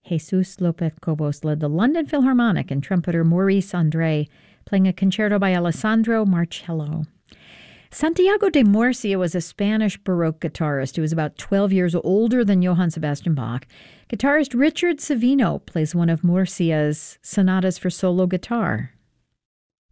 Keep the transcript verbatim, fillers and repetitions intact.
Jesus Lopez Cobos led the London Philharmonic, and trumpeter Maurice André playing a concerto by Alessandro Marcello. Santiago de Murcia was a Spanish Baroque guitarist who was about twelve years older than Johann Sebastian Bach. Guitarist Richard Savino plays one of Murcia's sonatas for solo guitar.